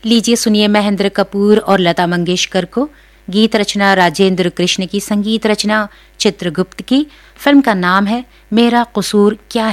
लीजिए सुनिए महेंद्र कपूर और लता मंगेशकर को। गीत रचना राजेंद्र कृष्ण की, संगीत रचना चित्रगुप्त की। फिल्म का नाम है मेरा कसूर क्या